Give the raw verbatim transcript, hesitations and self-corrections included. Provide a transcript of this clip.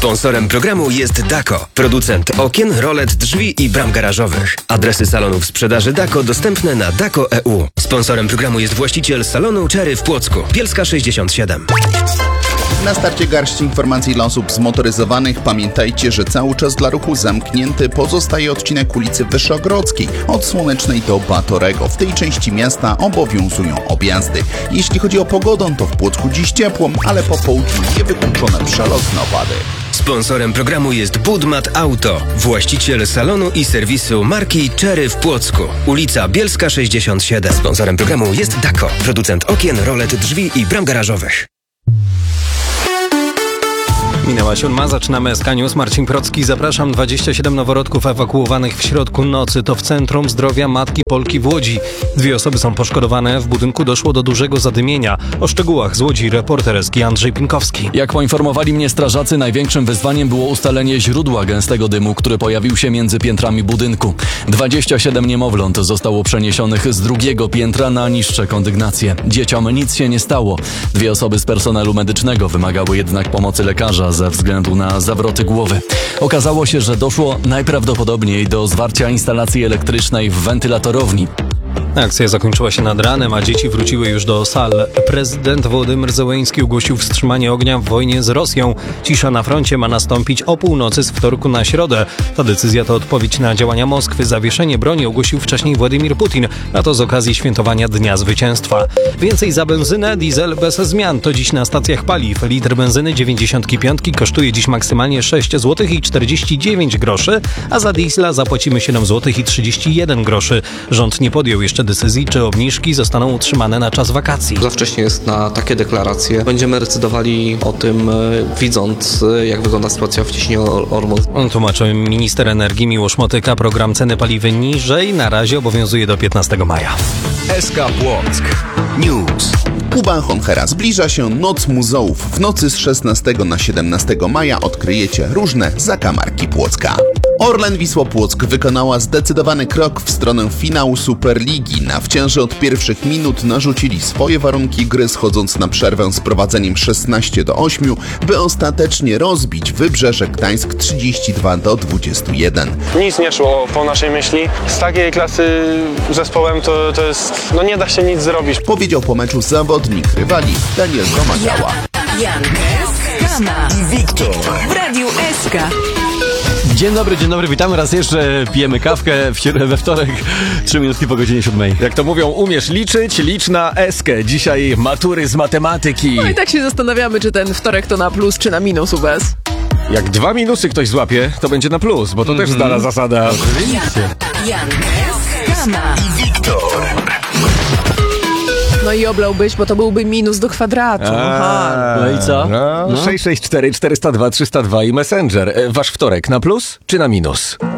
Sponsorem programu jest Dako, producent okien, rolet, drzwi i bram garażowych. Adresy salonów sprzedaży Dako dostępne na dako kropka e u. Sponsorem programu jest właściciel salonu Cherry w Płocku, Bielska sześćdziesiąt siedem. Na starcie garść informacji dla osób zmotoryzowanych. Pamiętajcie, że cały czas dla ruchu zamknięty pozostaje odcinek ulicy Wyszogrodzkiej od Słonecznej do Batorego. W tej części miasta obowiązują objazdy. Jeśli chodzi o pogodę, to w Płocku dziś ciepło, ale po południu niewykluczone przelotne opady. Sponsorem programu jest Budmat Auto, właściciel salonu i serwisu marki Cherry w Płocku, ulica Bielska sześćdziesiąt siedem. Sponsorem programu jest Dako, producent okien, rolet, drzwi i bram garażowych. Minęła siódma, zaczynamy S K News. Marcin Procki, zapraszam. dwadzieścia siedem noworodków ewakuowanych w środku nocy. To w Centrum Zdrowia Matki Polki w Łodzi. Dwie osoby są poszkodowane. W budynku doszło do dużego zadymienia. O szczegółach z Łodzi reporter S K Andrzej Pinkowski. Jak poinformowali mnie strażacy, największym wyzwaniem było ustalenie źródła gęstego dymu, który pojawił się między piętrami budynku. dwadzieścia siedem niemowląt zostało przeniesionych z drugiego piętra na niższe kondygnacje. Dzieciom nic się nie stało. Dwie osoby z personelu medycznego wymagały jednak pomocy lekarza ze względu na zawroty głowy. Okazało się, że doszło najprawdopodobniej do zwarcia instalacji elektrycznej w wentylatorowni. Akcja zakończyła się nad ranem, a dzieci wróciły już do sal. Prezydent Wołodymyr Zełenski ogłosił wstrzymanie ognia w wojnie z Rosją. Cisza na froncie ma nastąpić o północy z wtorku na środę. Ta decyzja to odpowiedź na działania Moskwy. Zawieszenie broni ogłosił wcześniej Władimir Putin, a to z okazji świętowania Dnia Zwycięstwa. Więcej za benzynę, diesel bez zmian. To dziś na stacjach paliw. Litr benzyny dziewięćdziesiąt pięć kosztuje dziś maksymalnie sześć złotych i czterdzieści dziewięć groszy, a za diesla zapłacimy siedem złotych i trzydzieści jeden groszy. Rząd nie podjął jeszcze decyzji, czy obniżki zostaną utrzymane na czas wakacji. Za wcześnie jest na takie deklaracje. Będziemy decydowali o tym, widząc, jak wygląda sytuacja w Cieśninie Ormus. On tłumaczy minister energii Miłosz Motyka. Program ceny paliwy niżej na razie obowiązuje do piętnastego maja. S K Płock News. Kuba Honchera. Zbliża się Noc Muzeów. W nocy z szesnastego na siedemnastego maja odkryjecie różne zakamarki Płocka. Orlen Wisła Płock wykonała zdecydowany krok w stronę finału Superligi. Nawcięży od pierwszych minut narzucili swoje warunki gry, schodząc na przerwę z prowadzeniem szesnaście do ośmiu, by ostatecznie rozbić Wybrzeże Gdańsk trzydzieści dwa do dwudziestu jeden. Nic nie szło po naszej myśli. Z takiej klasy zespołem to, to jest, no nie da się nic zrobić. Powiedział po meczu zawodnik rywali Daniel Romaniała. Jan, Kama i Wiktor w Radiu S K. Dzień dobry, dzień dobry, witamy raz jeszcze, pijemy kawkę w środę, we wtorek, trzy minutki po godzinie siódmej. Jak to mówią, umiesz liczyć, licz na eskę. Dzisiaj matury z matematyki. No i tak się zastanawiamy, czy ten wtorek to na plus, czy na minus u was. Jak dwa minusy ktoś złapie, to będzie na plus, bo to mm-hmm. też znana zasada. Jan, Jan, Kama i Wiktor. No i oblałbyś, bo to byłby minus do kwadratu. Aha. No i co? No, no. sześć sześć cztery czterysta dwa trzysta dwa i Messenger. Wasz wtorek na plus czy na minus?